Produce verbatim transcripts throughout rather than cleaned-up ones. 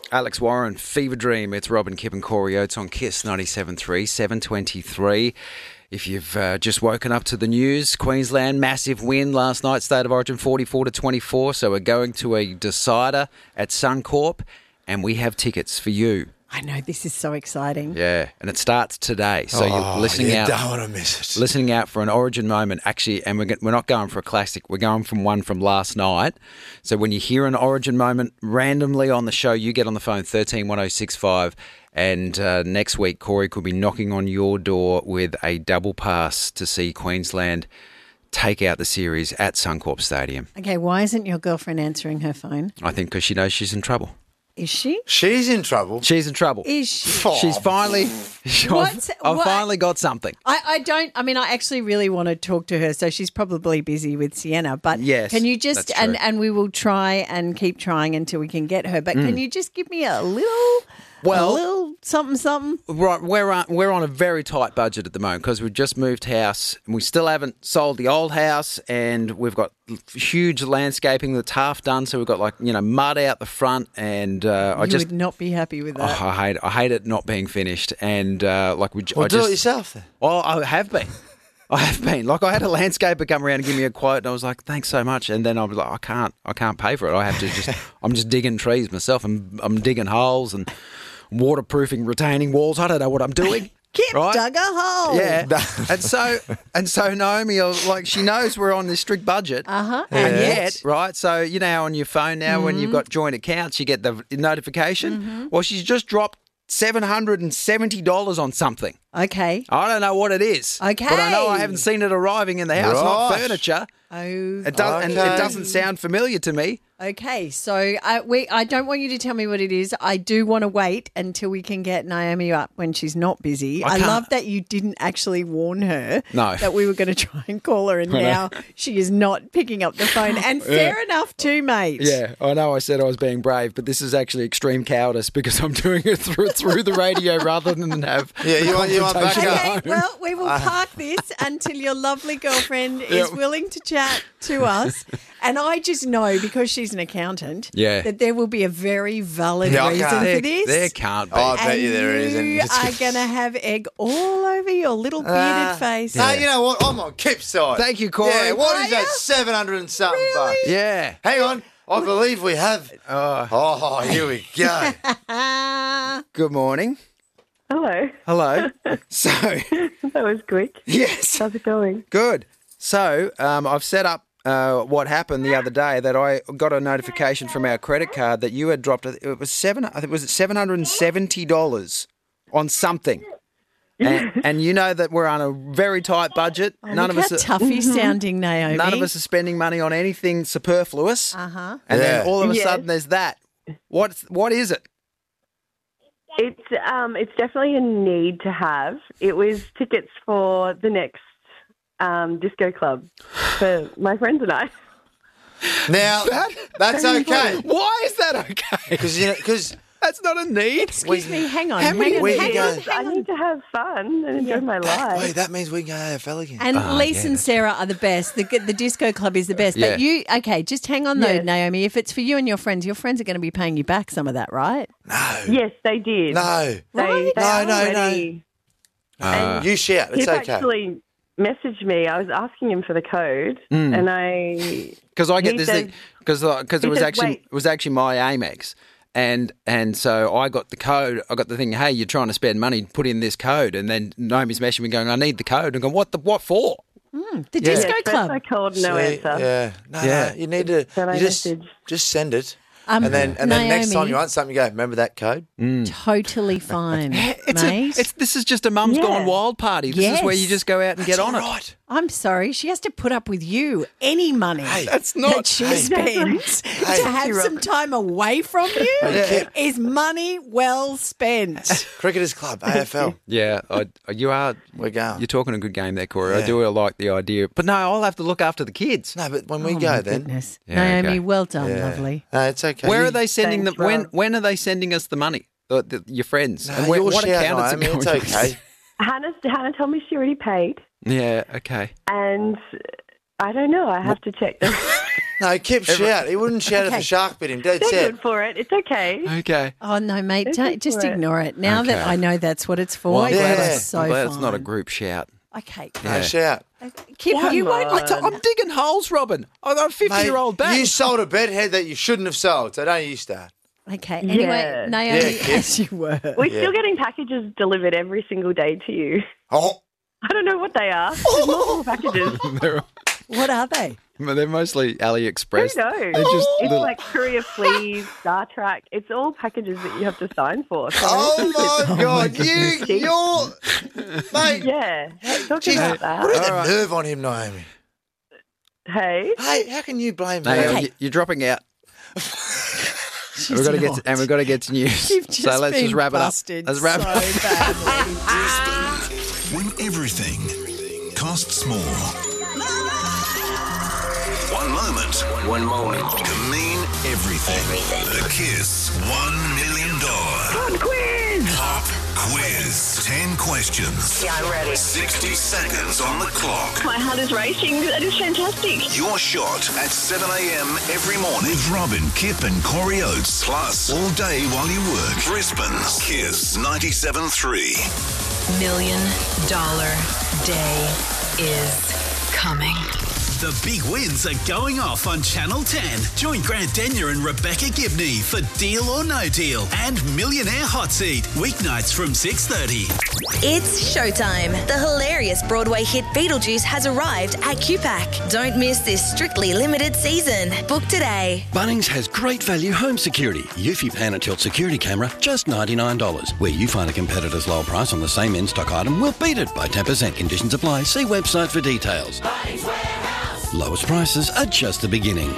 Alex Warren, Fever Dream. It's Robin, Kip and Corey Oates on Kiss ninety-seven point three, seven twenty-three. If you've uh, just woken up to the news, Queensland, massive win last night, State of Origin forty-four to twenty-four. So we're going to a decider at Suncorp, and we have tickets for you. I know, this is so exciting. Yeah, and it starts today. So oh, you're listening you out. don't want to miss it. Listening out for an Origin moment, actually, and we're go- we're not going for a classic. We're going from one from last night. So when you hear an Origin moment randomly on the show, you get on the phone thirteen one oh six five, and uh, next week Corey could be knocking on your door with a double pass to see Queensland take out the series at Suncorp Stadium. Okay, why isn't your girlfriend answering her phone? I think because she knows she's in trouble. Is she? She's in trouble. She's in trouble. Is she? Oh. She's finally. What's- I've, I've what? finally got something. I, I don't, I mean, I actually really want to talk to her, so she's probably busy with Sienna, but Yes, can you just, that's true. and, and we will try and keep trying until we can get her, but Mm. can you just give me a little, Well- a little something, something? Right, we're on, we're on a very tight budget at the moment because we've just moved house and we still haven't sold the old house, and we've got huge landscaping that's half done. So we've got like you know mud out the front, and uh, I You just would not be happy with oh, that. I hate I hate it not being finished, and uh, like we Well, I do just it yourself then. well I have been. I have been. Like, I had a landscaper come around and give me a quote, and I was like, thanks so much. And then I was like, I can't, I can't pay for it. I have to just, I'm just digging trees myself. I'm, I'm digging holes and waterproofing retaining walls. I don't know what I'm doing. Kip right? dug a hole. Yeah. and so, and so Naomi, I was like, she knows we're on this strict budget. Uh-huh. And And yet, yet, right? So, you know, on your phone now, when you've got joint accounts, you get the notification. Well, she's just dropped seven hundred seventy dollars on something. okay. I don't know what it is. Okay. But I know I haven't seen it arriving in the house, not Right. furniture. Oh, It does, and Okay. it doesn't sound familiar to me. okay. So I, we, I don't want you to tell me what it is. I do want to wait until we can get Naomi up when she's not busy. I I, can't- love that you didn't actually warn her No. that we were going to try and call her, and now she is not picking up the phone. And fair enough too, mate. Yeah, I know I said I was being brave, but this is actually extreme cowardice because I'm doing it through through the radio rather than have Yeah, you want- you want confrontation backup. at Okay, home. well, we will park this until your lovely girlfriend is Yeah. willing to chat to us. And I just know, because she's an accountant, Yeah. that there will be a very valid Yeah, I reason can't- for There, this. there can't be. Oh, I bet and you there you isn't. are going to have egg all over your little bearded Ah. face. No, you know what? I'm on Kip's side. Thank you, Corey. Yeah, what Are is that? ya? seven hundred and something Really? bucks. Yeah. Hang on. I believe we have. Oh, Oh, here we go. Ah, good morning. Hello. Hello. So, That was quick. yes, How's it going? good. So, um, I've set up uh, what happened the other day that I got a notification from our credit card that you had dropped. It was seven. I think was it seven hundred and seventy dollars on something. And, and you know that we're on a very tight budget. None of look us. how Are, toughy sounding, Naomi. None of us are spending money on anything superfluous. Uh-huh. And then Yeah. all of a Yes. sudden there's that. What's what is it? It's um, it's definitely a need to have. It was tickets for the next um, disco club for my friends and I. Now, that's okay. Why is that okay? Because, you know, because That's not a need. Excuse me, hang on. How many- hang on, Where you hang going? on, hang I on. need to have fun and enjoy my life. wait, that means we can go A F L again. And Ah, Lisa yeah, and Sarah are the best. The the disco club is the best. Yeah. But you, okay, just hang on though, Yes. Naomi. If it's for you and your friends, your friends are going to be paying you back some of that, right? no. Yes, they did. No. They, Right? they No, no, no. already- Uh, You shout. It's He's okay. actually messaged me. I was asking him for the code, Mm. and I Because I get He this says- thing because because it he was says, actually "Wait." it was actually my Amex, and and so I got the code. I got the thing. Hey, you're trying to spend money. Put in this code, and then Naomi's messaging me going, I need the code. And going, what the what for? Mm, the Yeah. disco yes, club. first I called no See, answer. Yeah. No, Yeah. no. You need to Then I you just, messaged. just send it. Um, And then and then next time Naomi, you want something, you go, remember that code? totally fine, It's mate. a, it's this is just a mum's Yeah. gone wild party. This is where you Yes. just go out and get on it. Right. I'm sorry, she has to put up with you any money That's not. that she Hey. spends Hey. to have some time away from you Hey, Kip. is money well spent. Cricketers Club, A F L. Yeah, I, you are. We're going. You're talking a good game there, Corey. I Yeah. do like the idea, but no, I'll have to look after the kids. No, but when we Oh, go my then. goodness. Yeah, Naomi, okay. well done, Yeah. lovely. No, it's okay. Where You- are they sending Thanks, them? When Rob. when are they sending us the money? The, the, your friends? No, And where, you'll what shout, account is it Naomi. It's going? okay. Hannah, Hannah told me she already paid, Yeah. Okay. and I don't know. I have to check them. No, he kept shouting. He wouldn't shout if Okay. a shark bit him. Dead They're set. good for it. It's okay. Okay. Oh, no, mate. It's Don't, good just for it. ignore it. Now that Okay. I know that's what it's for, Well, I'm glad, Yeah. it's, it's so I'm glad it's not a fine. group shout. Okay. No, Yeah. shout. Kip, Come you won't. I t- I'm digging holes, Robin. I'm a Mate, fifty-year-old back. you sold a bedhead that you shouldn't have sold, so don't you start. Okay. Anyway, Yeah. Naomi, Yeah, Kip. as you were. We're Yeah. still getting packages delivered every single day to you. Oh, I don't know what they are. There's multiple packages. they're, What are they? they're mostly AliExpress. Who knows? They're just It's little- like Courier Fleas, Star Trek. It's all packages that you have to sign for. So oh my God. You, you're... Mate, yeah, talking geez, about that. put the All right. nerve on him, Naomi. Hey, Hey, how can you blame No, her? Okay. you- you're dropping out. She's We've got to get not. to, and we've got to get to news. You've just so let's been just wrap it up. busted Let's wrap so it up. badly. When everything costs more. One moment. One moment. Can mean everything. The Kiss one million dollars Pop quiz. Pop Quiz. Ten questions. Yeah, I'm ready. sixty seconds on the clock. My heart is racing. That is fantastic. Your shot at seven a.m. every morning with Robin, Kip and Corey Oates. Plus, all day while you work. Brisbane's Kiss ninety-seven point three. Million dollar day is coming. The big wins are going off on Channel ten. Join Grant Denyer and Rebecca Gibney for Deal or No Deal and Millionaire Hot Seat, weeknights from six thirty. It's showtime. The hilarious Broadway hit Beetlejuice has arrived at Q PAC. Don't miss this strictly limited season. Book today. Bunnings has great value home security. Eufy Pan and Tilt security camera, just ninety-nine dollars. Where you find a competitor's low price on the same in-stock item, we'll beat it by ten percent. Conditions apply. See website for details. Lowest prices are just the beginning.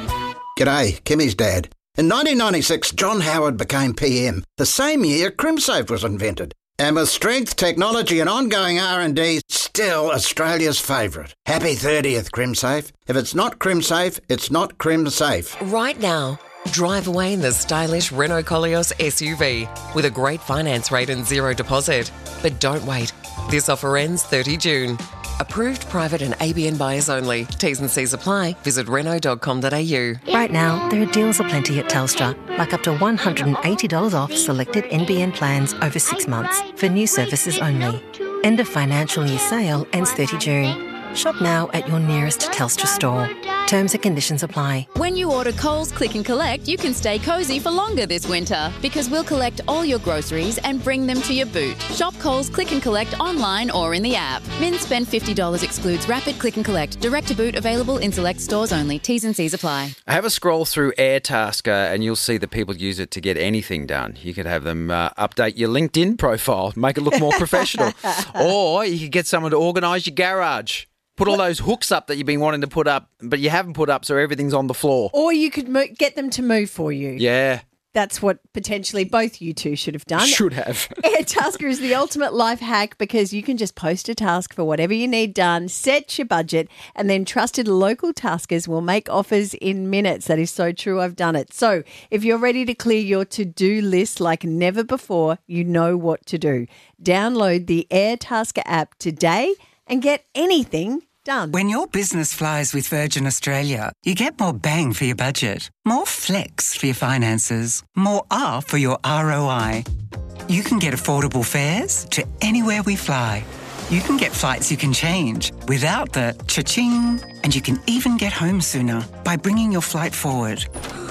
G'day, Kimmy's dad. In nineteen ninety-six, John Howard became P M, the same year CrimSafe was invented. And with strength, technology and ongoing R and D, still Australia's favourite. Happy thirtieth, CrimSafe. If it's not CrimSafe, it's not CrimSafe. Right now, drive away in the stylish Renault Koleos S U V with a great finance rate and zero deposit. But don't wait. This offer ends thirtieth of June. Approved private and A B N buyers only. T's and C's apply. Visit renault dot com dot a u. Right now, there are deals aplenty at Telstra, like up to one hundred eighty dollars off selected N B N plans over six months for new services only. End of financial year sale ends thirtieth of June. Shop now at your nearest Telstra store. Terms and conditions apply. When you order Coles Click and Collect, you can stay cosy for longer this winter because we'll collect all your groceries and bring them to your boot. Shop Coles Click and Collect online or in the app. Min spend fifty dollars excludes Rapid Click and Collect. Direct to boot available in select stores only. T's and C's apply. Have a scroll through Airtasker and you'll see that people use it to get anything done. You could have them uh, update your LinkedIn profile, make it look more professional. Or you could get someone to organise your garage. Put all those hooks up that you've been wanting to put up, but you haven't put up, so everything's on the floor. Or you could mo- get them to move for you. Yeah. That's what potentially both you two should have done. Should have. Airtasker is the ultimate life hack because you can just post a task for whatever you need done, set your budget, and then trusted local taskers will make offers in minutes. That is so true. I've done it. So if you're ready to clear your to-do list like never before, you know what to do. Download the Airtasker app today and get anything done. When your business flies with Virgin Australia, you get more bang for your budget, more flex for your finances, more R for your R O I. You can get affordable fares to anywhere we fly. You can get flights you can change without the cha-ching, and you can even get home sooner by bringing your flight forward.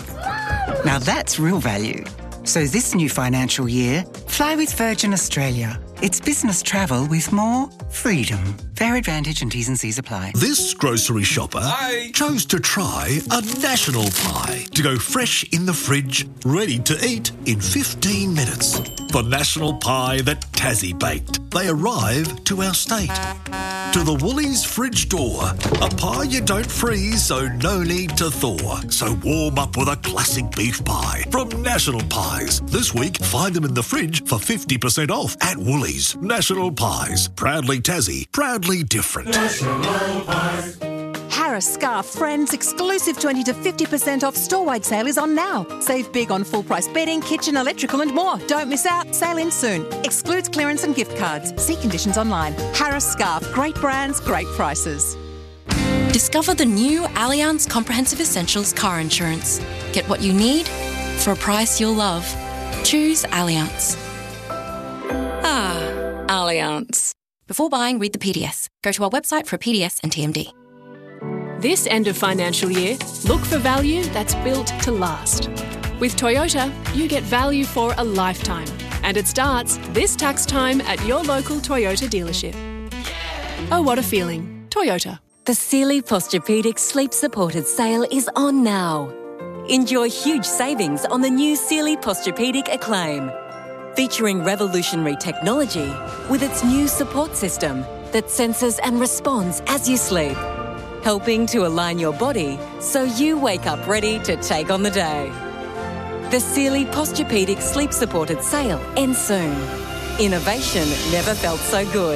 Now that's real value. So this new financial year, fly with Virgin Australia. It's business travel with more freedom. Fair advantage and T's and C's apply. This grocery shopper Hi. chose to try a national pie to go fresh in the fridge, ready to eat in fifteen minutes. The national pie that Tassie baked. They arrive to our state. To the Woolies fridge door, a pie you don't freeze, so no need to thaw. So warm up with a classic beef pie from National Pies. This week, find them in the fridge for fifty percent off at Woolies. National Pies. Proudly Tassie. Proudly different. National Pies. Harris Scarf Friends exclusive twenty to fifty percent off store-wide sale is on now. Save big on full-price bedding, kitchen, electrical and more. Don't miss out. Sale ends soon. Excludes clearance and gift cards. See conditions online. Harris Scarf. Great brands, great prices. Discover the new Allianz Comprehensive Essentials car insurance. Get what you need for a price you'll love. Choose Allianz. Ah, Allianz. Before buying, read the P D S. Go to our website for a P D S and T M D. This end of financial year, look for value that's built to last. With Toyota, you get value for a lifetime. And it starts this tax time at your local Toyota dealership. Oh, what a feeling. Toyota. The Sealy Posturepedic Sleep Supported sale is on now. Enjoy huge savings on the new Sealy Posturepedic Acclaim, featuring revolutionary technology with its new support system that senses and responds as you sleep, helping to align your body so you wake up ready to take on the day. The Sealy Posturepedic Sleep Supported sale ends soon. Innovation never felt so good.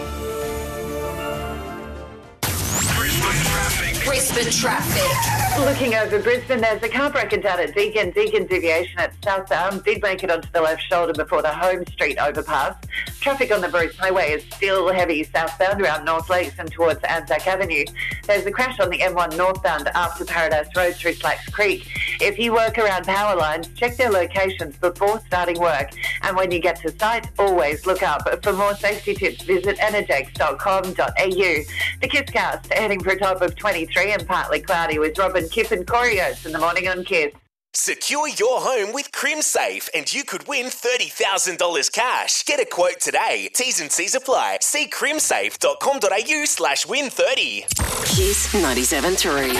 Brisbane traffic. Looking over Brisbane, there's a car broken down at Deakin. Deakin deviation at South Arm did make it onto the left shoulder before the Home Street overpass. Traffic on the Bruce Highway is still heavy southbound around North Lakes and towards Anzac Avenue. There's a crash on the M one northbound after Paradise Road through Slacks Creek. If you work around power lines, check their locations before starting work. And when you get to site, always look up. For more safety tips, visit energex dot com dot a u. The KISScast, heading for a top of twenty-three and partly cloudy with Robin, Kip and Corey Oates in the morning on KISS. Secure your home with CrimSafe and you could win thirty thousand dollars cash. Get a quote today. T's and C's apply. See crimsafe dot com dot a u slash win thirty. Kiss ninety-seven three.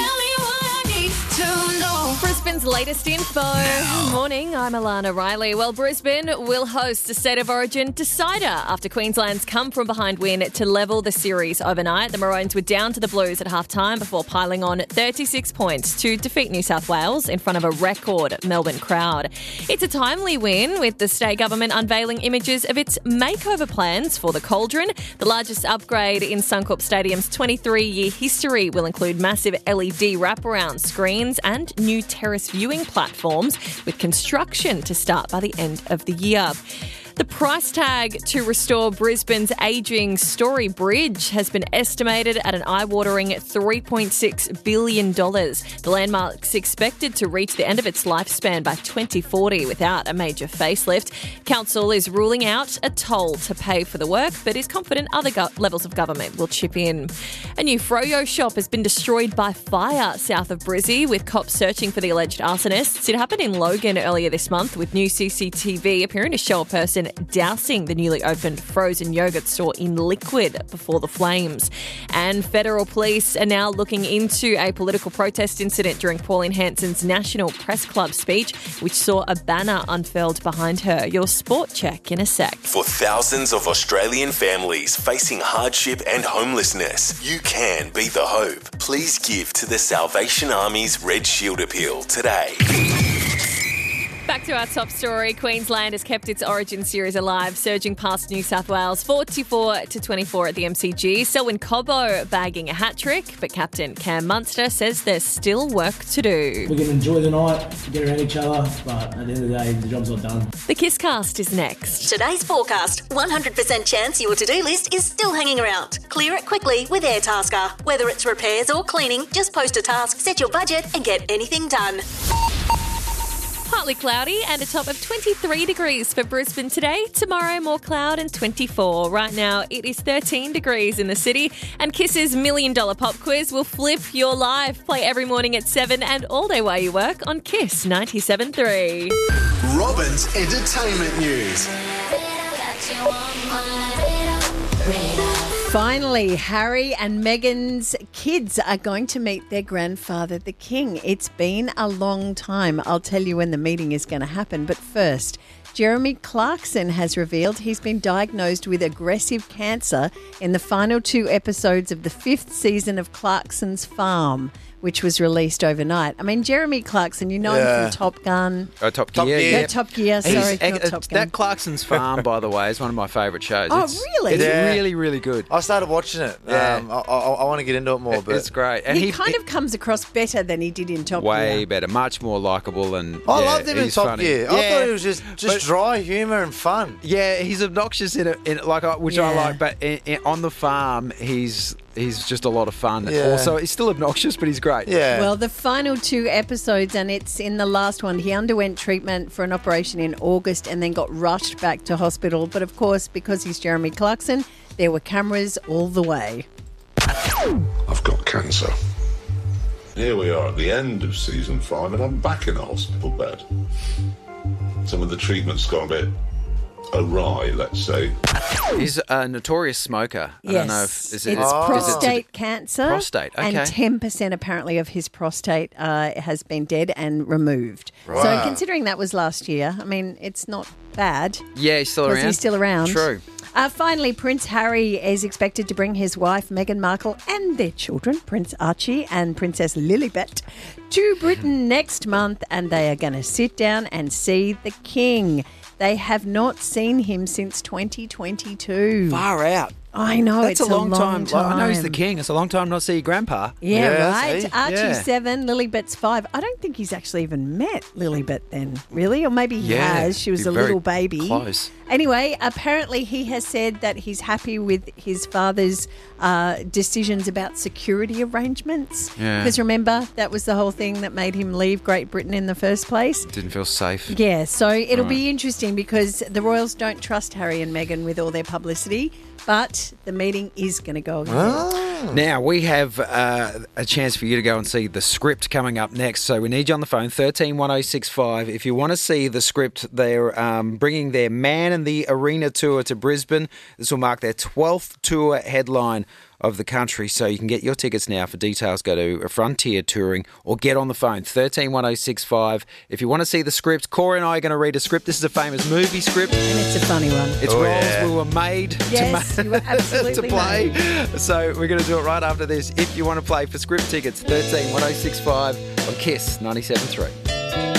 Brisbane's latest info. Good morning, I'm Alana Riley. Well, Brisbane will host a State of Origin decider after Queensland's come-from-behind win to level the series overnight. The Maroons were down to the Blues at half-time before piling on thirty-six points to defeat New South Wales in front of a record Melbourne crowd. It's a timely win, with the state government unveiling images of its makeover plans for the Cauldron. The largest upgrade in Suncorp Stadium's twenty-three-year history will include massive L E D wraparound screens and new terrace viewing platforms, with construction to start by the end of the year. The price tag to restore Brisbane's ageing Story Bridge has been estimated at an eye-watering three point six billion dollars. The landmark's expected to reach the end of its lifespan by twenty forty without a major facelift. Council is ruling out a toll to pay for the work, but is confident other go- levels of government will chip in. A new Froyo shop has been destroyed by fire south of Brizzy, with cops searching for the alleged arsonists. It happened in Logan earlier this month, with new C C T V appearing to show a person dousing the newly opened frozen yogurt store in liquid before the flames. And federal police are now looking into a political protest incident during Pauline Hanson's National Press Club speech, which saw a banner unfurled behind her. Your sport check in a sec. For thousands of Australian families facing hardship and homelessness, you can be the hope. Please give to the Salvation Army's Red Shield Appeal today. Back to our top story. Queensland has kept its Origin series alive, surging past New South Wales forty-four to twenty-four at the M C G. Selwyn Cobbo bagging a hat-trick, but captain Cam Munster says there's still work to do. We can enjoy the night, get around each other, but at the end of the day, the job's not done. The KISScast is next. Today's forecast, one hundred percent chance your to-do list is still hanging around. Clear it quickly with Airtasker. Whether it's repairs or cleaning, just post a task, set your budget and get anything done. Partly cloudy and a top of twenty-three degrees for Brisbane today. Tomorrow, more cloud and twenty-four. Right now, it is thirteen degrees in the city. And Kiss's Million Dollar Pop Quiz will flip your life. Play every morning at seven and all day while you work on Kiss ninety-seven point three. Robin's Entertainment News. Finally, Harry and Meghan's kids are going to meet their grandfather, the King. It's been a long time. I'll tell you when the meeting is going to happen. But first, Jeremy Clarkson has revealed he's been diagnosed with aggressive cancer in the final two episodes of the fifth season of Clarkson's Farm, which was released overnight. I mean, Jeremy Clarkson, you know Yeah. him from Top Gun. Oh, Top Top Gear. Gear. Yeah, Yeah, Top Gear, sorry, He's- not uh, Top Gun. That Clarkson's Farm, by the way, is one of my favourite shows. Oh, It's- really? It's Yeah. really, really good. I started watching it. Yeah. Um, I, I, I want to get into it more, but It's great. And he, he, kind of comes across better than he did in Top way Gear. better, much more likeable, and I yeah, loved him in he's Top funny. Gear. I thought it was just, just But- dry humour and fun. Yeah, he's obnoxious in it, in it like I- which I Yeah. like. But in, in, on the farm, he's he's just a lot of fun. Yeah. Also, he's still obnoxious, but he's great. Yeah. Well, the final two episodes, and it's in the last one, he underwent treatment for an operation in August and then got rushed back to hospital. But of course, because he's Jeremy Clarkson, there were cameras all the way. I've got cancer. Here we are at the end of season five, and I'm back in a hospital bed. Some of the treatment's gone a bit awry, let's say. He's a notorious smoker. I Yes, don't know if is it's it, is prostate it, cancer. Prostate, okay. And ten percent apparently of his prostate uh, has been dead and removed. So Right. considering that was last year, I mean, it's not bad. Yeah, he's still 'Cause around. he's still around. True. Uh, finally, Prince Harry is expected to bring his wife, Meghan Markle, and their children, Prince Archie and Princess Lilibet, to Britain next month, and they are going to sit down and see the King. They have not seen him since twenty twenty-two. Far out. I know, That's it's a long, a long time. Like, I know he's the time. king. It's a long time not see your grandpa. Yeah, Yeah, right. see? Archie's Yeah. seven, Lilibet's five. I don't think he's actually even met Lilibet then, really. Or maybe he Yeah, has. She was be a very little baby. close. Anyway, apparently he has said that he's happy with his father's uh, decisions about security arrangements. Yeah. Because remember, that was the whole thing that made him leave Great Britain in the first place. Didn't feel safe. Yeah, so it'll Right. be interesting because the Royals don't trust Harry and Meghan with all their publicity, but the meeting is going to go ahead. Now, we have uh, a chance for you to go and see the script coming up next. So we need you on the phone, thirteen one oh six five. If you want to see the script, they're um, bringing their Man in the Arena tour to Brisbane. This will mark their twelfth tour headline of the country. So you can get your tickets now. For details, go to Frontier Touring or get on the phone, thirteen one oh six five. If you want to see the script, Corey and I are going to read a script. This is a famous movie script. And it's a funny one. It's Oh, roles yeah. we were made Yes, to, you were ma- absolutely to play. made. So we're going to do it right after this. If you want to play for script tickets, thirteen one oh six five on Kiss ninety-seven point three.